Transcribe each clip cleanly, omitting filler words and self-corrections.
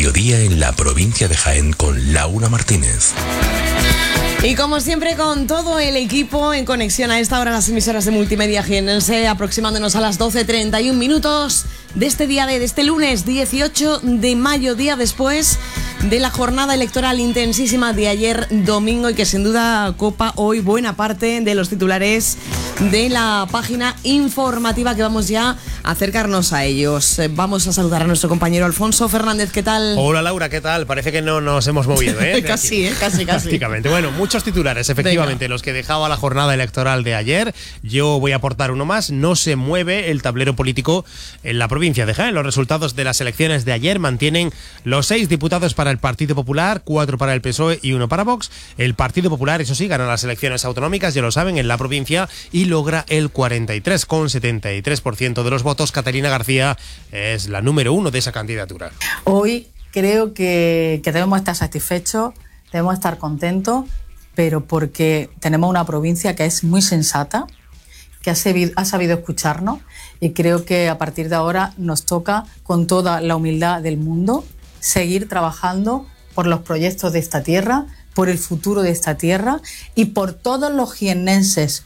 mediodía en la provincia de Jaén con Laura Martínez. Y como siempre, con todo el equipo en conexión a esta hora, las emisoras de Multimedia Jienense, aproximándonos a las 12:31 minutos de este día de este lunes 18 de mayo, día después de la jornada electoral intensísima de ayer domingo, y que sin duda copa hoy buena parte de los titulares de la página informativa, que vamos ya a acercarnos a ellos. Vamos a saludar a nuestro compañero Alfonso Fernández. ¿Qué tal? Hola Laura, ¿qué tal? Parece que no nos hemos movido, ¿eh? Casi. Prácticamente. Bueno, muchos titulares, efectivamente. Venga. Los que dejaba la jornada electoral de ayer. Yo voy a aportar uno más. No se mueve el tablero político en la provincia de Jaén. Los resultados de las elecciones de ayer mantienen los 6 diputados para el Partido Popular, 4 para el PSOE y 1 para Vox. El Partido Popular, eso sí, gana las elecciones autonómicas, ya lo saben, en la provincia, y logra el 43,73% de los votos. Catalina García es la número 1 de esa candidatura. Hoy creo que debemos estar satisfechos, debemos estar contentos, pero porque tenemos una provincia que es muy sensata, que ha sabido escucharnos, y creo que a partir de ahora nos toca, con toda la humildad del mundo, seguir trabajando por los proyectos de esta tierra, por el futuro de esta tierra y por todos los jiennenses,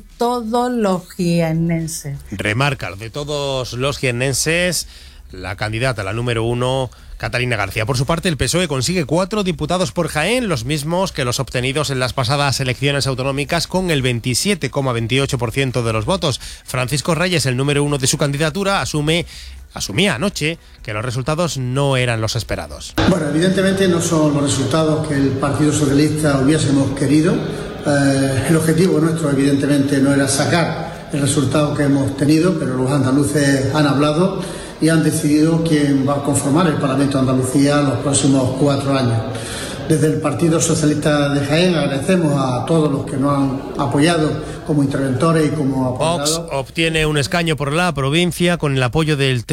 Remarca, de todos los jiennenses, la candidata, la número 1, Catalina García. Por su parte, el PSOE consigue 4 diputados por Jaén, los mismos que los obtenidos en las pasadas elecciones autonómicas, con el 27,28% de los votos. Francisco Reyes, el número 1 de su candidatura, asumía anoche que los resultados no eran los esperados. Bueno, evidentemente no son los resultados que el Partido Socialista hubiésemos querido. El objetivo nuestro, evidentemente, no era sacar el resultado que hemos tenido, pero los andaluces han hablado y han decidido quién va a conformar el Parlamento de Andalucía los próximos 4 años. Desde el Partido Socialista de Jaén agradecemos a todos los que nos han apoyado como interventores y como apoyados. Vox obtiene un escaño por la provincia con el apoyo del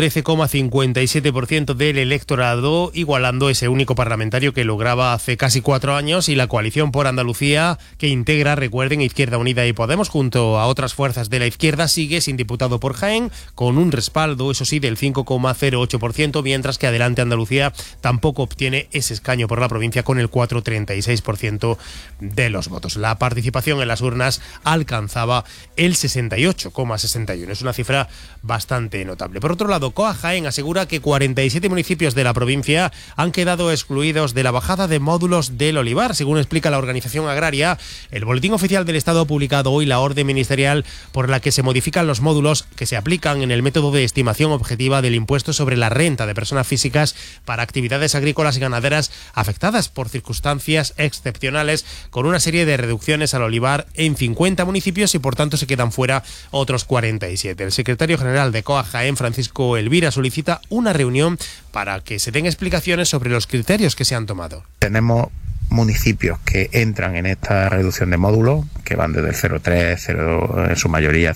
13,57% del electorado, igualando ese único parlamentario que lograba hace casi 4 años, y la coalición por Andalucía, que integra, recuerden, Izquierda Unida y Podemos, junto a otras fuerzas de la izquierda, sigue sin diputado por Jaén, con un respaldo, eso sí, del 5,08%, mientras que Adelante Andalucía tampoco obtiene ese escaño por la provincia, con el 4,36% de los votos. La participación en las urnas alcanzaba el 68,61%. Es una cifra bastante notable. Por otro lado, COA Jaén asegura que 47 municipios de la provincia han quedado excluidos de la bajada de módulos del olivar. Según explica la organización agraria, el Boletín Oficial del Estado ha publicado hoy la orden ministerial por la que se modifican los módulos que se aplican en el método de estimación objetiva del impuesto sobre la renta de personas físicas para actividades agrícolas y ganaderas afectadas por circunstancias excepcionales, con una serie de reducciones al olivar en 50 municipios, y por tanto se quedan fuera otros 47. El secretario general de COA Jaén, Francisco Elvira, solicita una reunión para que se den explicaciones sobre los criterios que se han tomado. Tenemos municipios que entran en esta reducción de módulos, que van desde el 0,3, en su mayoría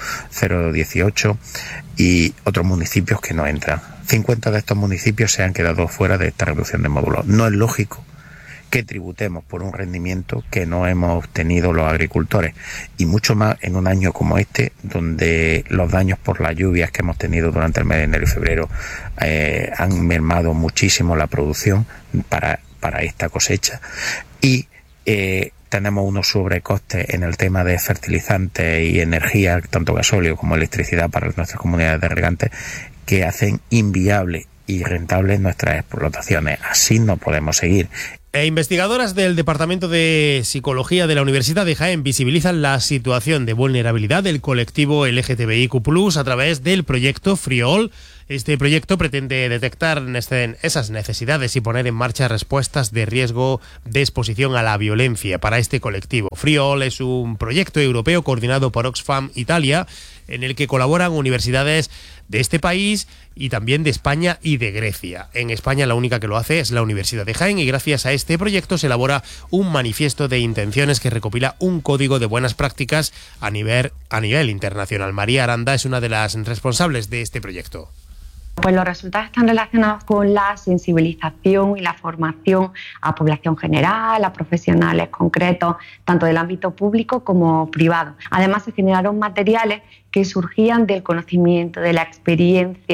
0,18, y otros municipios que no entran. 50 de estos municipios se han quedado fuera de esta reducción de módulos. No es lógico que tributemos por un rendimiento que no hemos obtenido los agricultores, y mucho más en un año como este, donde los daños por las lluvias que hemos tenido durante el mes de enero y febrero han mermado muchísimo la producción para esta cosecha, y tenemos unos sobrecostes en el tema de fertilizantes y energía, tanto gasóleo como electricidad, para nuestras comunidades de regantes, que hacen inviable y rentables nuestras explotaciones. Así no podemos seguir. Investigadoras del Departamento de Psicología de la Universidad de Jaén visibilizan la situación de vulnerabilidad del colectivo LGTBIQ+ a través del proyecto Friol. Este proyecto pretende detectar esas necesidades y poner en marcha respuestas de riesgo de exposición a la violencia para este colectivo. Friol es un proyecto europeo coordinado por Oxfam Italia, en el que colaboran universidades de este país y también de España y de Grecia. En España la única que lo hace es la Universidad de Jaén, y gracias a este proyecto se elabora un manifiesto de intenciones que recopila un código de buenas prácticas a nivel internacional. María Aranda es una de las responsables de este proyecto. Pues los resultados están relacionados con la sensibilización y la formación a población general, a profesionales concretos, tanto del ámbito público como privado. Además, se generaron materiales que surgían del conocimiento, de la experiencia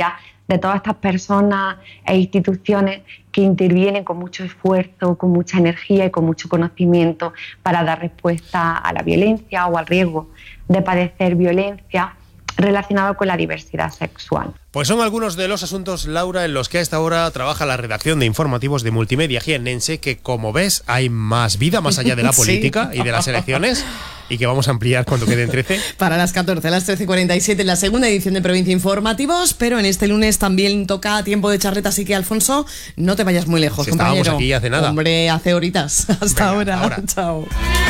de todas estas personas e instituciones que intervienen con mucho esfuerzo, con mucha energía y con mucho conocimiento para dar respuesta a la violencia o al riesgo de padecer violencia relacionado con la diversidad sexual. Pues son algunos de los asuntos, Laura, en los que a esta hora trabaja la redacción de informativos de Multimedia Jiennense, que como ves hay más vida más allá de la política y de las elecciones, y que vamos a ampliar cuando queden 13. Para las 14, a las 13:47, la segunda edición de Provincia Informativos, pero en este lunes también toca tiempo de charleta, así que, Alfonso, no te vayas muy lejos, si compañero. Estábamos aquí hace nada. Hombre, hace horitas. Hasta ahora. Chao.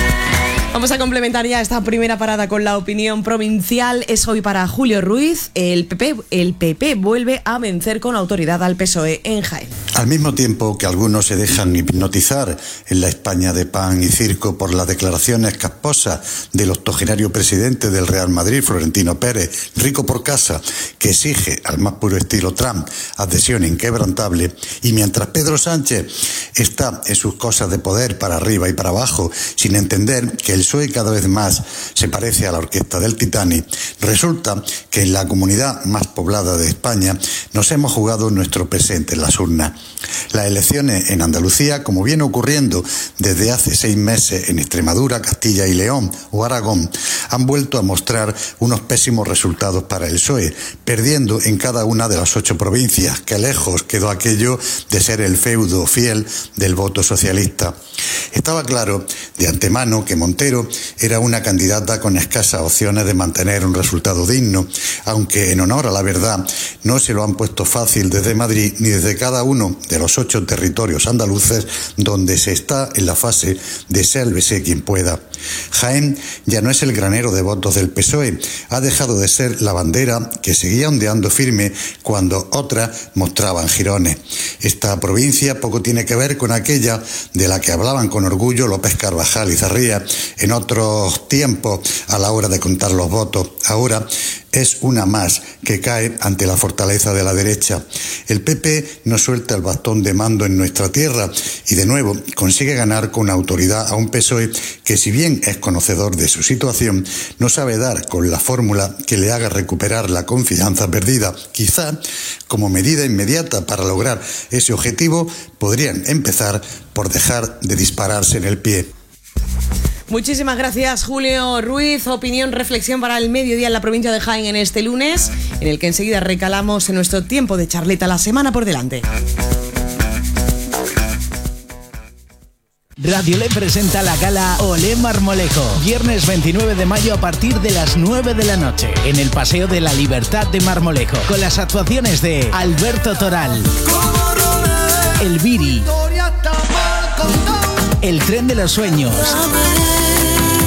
Vamos a complementar ya esta primera parada con la opinión provincial. Es hoy para Julio Ruiz. El PP vuelve a vencer con autoridad al PSOE en Jaén. Al mismo tiempo que algunos se dejan hipnotizar en la España de pan y circo por las declaraciones casposas del octogenario presidente del Real Madrid, Florentino Pérez, rico por casa, que exige al más puro estilo Trump adhesión inquebrantable, y mientras Pedro Sánchez está en sus cosas de poder para arriba y para abajo, sin entender que el PSOE cada vez más se parece a la orquesta del Titanic, resulta que en la comunidad más poblada de España nos hemos jugado nuestro presente en las urnas. Las elecciones en Andalucía, como viene ocurriendo desde hace 6 meses en Extremadura, Castilla y León o Aragón, han vuelto a mostrar unos pésimos resultados para el PSOE, perdiendo en cada una de las 8 provincias, que lejos quedó aquello de ser el feudo fiel del voto socialista. Estaba claro de antemano que Montero era una candidata con escasas opciones de mantener un resultado digno, aunque en honor a la verdad no se lo han puesto fácil desde Madrid ni desde cada uno de los 8 territorios andaluces donde se está en la fase de sálvese quien pueda. Jaén ya no es el granero de votos del PSOE, ha dejado de ser la bandera que seguía ondeando firme cuando otras mostraban jirones. Esta provincia poco tiene que ver con aquella de la que hablaban con orgullo López Carvajal y Zarría en otros tiempos a la hora de contar los votos. Ahora es una más que cae ante la fortaleza de la derecha. El PP no suelta el bastón de mando en nuestra tierra y de nuevo consigue ganar con autoridad a un PSOE que, si bien es conocedor de su situación, no sabe dar con la fórmula que le haga recuperar la confianza perdida. Quizá, como medida inmediata para lograr ese objetivo, podrían empezar por dejar de dispararse en el pie. Muchísimas gracias, Julio Ruiz. Opinión, reflexión para el mediodía en la provincia de Jaén en este lunes, en el que enseguida recalamos en nuestro tiempo de charleta, la semana por delante. Radio Le presenta la gala Olé Marmolejo, viernes 29 de mayo a partir de las 9 de la noche, en el Paseo de la Libertad de Marmolejo, con las actuaciones de Alberto Toral, El Viri, El Tren de los Sueños,